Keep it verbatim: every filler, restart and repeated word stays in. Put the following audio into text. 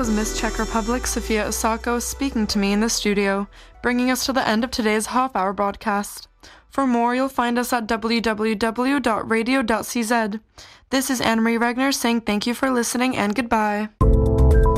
was Miss Czech Republic Sofia Osako speaking to me in the studio, bringing us to the end of today's half-hour broadcast. For more, you'll find us at w w w dot radio dot c z. This is Anne-Marie Regner saying thank you for listening and goodbye.